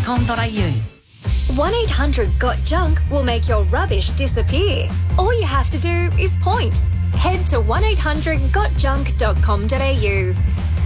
1-800-GOT-JUNK will make your rubbish disappear. All you have to do is point. Head to 1-800-GOTJUNK.com.au.